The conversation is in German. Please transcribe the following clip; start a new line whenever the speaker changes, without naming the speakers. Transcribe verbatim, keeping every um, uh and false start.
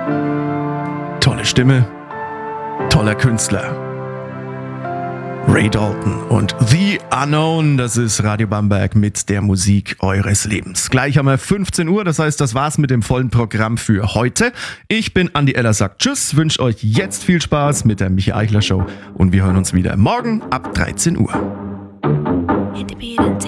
Tolle Stimme, toller Künstler. Ray Dalton und The Unknown, das ist Radio Bamberg mit der Musik eures Lebens. Gleich haben wir fünfzehn Uhr, das heißt, das war's mit dem vollen Programm für heute. Ich bin Andi Eller, sagt Tschüss, wünsche euch jetzt viel Spaß mit der Michi Eichler Show und wir hören uns wieder morgen ab dreizehn Uhr.